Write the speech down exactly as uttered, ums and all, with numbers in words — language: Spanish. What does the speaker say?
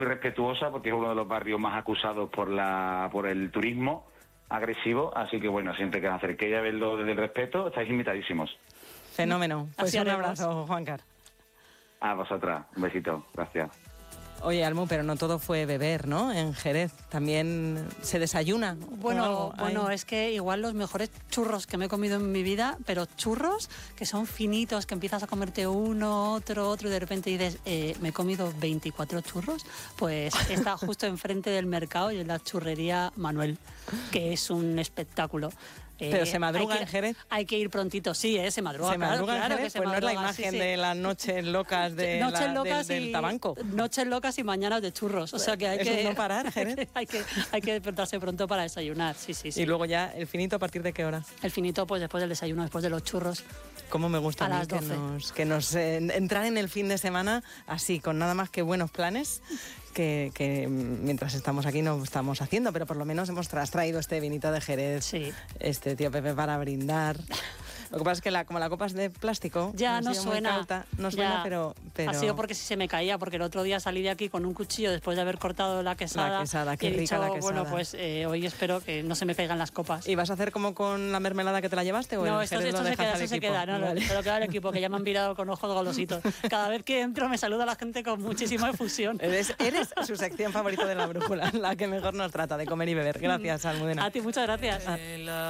respetuosa porque es uno de los barrios más acusados por la por el turismo agresivo, así que bueno, siempre que os acerquéis a verlo desde el respeto, estáis invitadísimos. Fenómeno. Pues Así un haremos. abrazo, Juancar. A vosotras, un besito, gracias. Oye, Almu, pero no todo fue beber, ¿no? En Jerez también se desayuna. Bueno, algo. bueno, Ay. es que igual los mejores churros que me he comido en mi vida, pero churros que son finitos, que empiezas a comerte uno, otro, otro, y de repente dices, eh, me he comido veinticuatro churros, pues está justo enfrente del mercado y en la churrería Manuel, que es un espectáculo. Pero se madruga hay que- en Jerez. Hay que ir prontito, sí, ¿eh? se madruga. ¿Se claro, madruga en claro Jerez? que se Pues no es la madruga, sí, imagen sí. de las noches locas, de Noches la- locas del, y, del tabanco. Noches locas y mañanas de churros. O sea que hay Eso que es no parar, Jerez. hay que hay que despertarse pronto para desayunar. Sí, sí, sí. Y luego ya el finito, ¿a partir de qué hora? El finito, pues después del desayuno, después de los churros. Cómo me gusta A a mí las que doce. nos, que nos eh, entrar en el fin de semana así, con nada más que buenos planes, que, que mientras estamos aquí no estamos haciendo, pero por lo menos hemos tra- traído este vinito de Jerez, Sí. este tío Pepe para brindar. Lo que pasa es que la, como la copa es de plástico, Ya ha no sido muy suena. cauta, no suena, Ya. pero, pero... Ha sido porque si se me caía, porque el otro día salí de aquí con un cuchillo después de haber cortado la quesada. La quesada, qué y he rica dicho, la quesada. bueno, pues eh, hoy espero que no se me caigan las copas. ¿Y vas a hacer como con la mermelada que te la llevaste o No, el esto, Jerez esto lo se dejas queda, al eso se equipo? queda, no, no, Vale. pero queda el equipo, que ya me han mirado con ojos golositos. Cada vez que entro me saluda la gente con muchísima efusión. Eres, eres su sección favorita de la brújula, la que mejor nos trata de comer y beber. Gracias, Almudena. A ti, muchas gracias.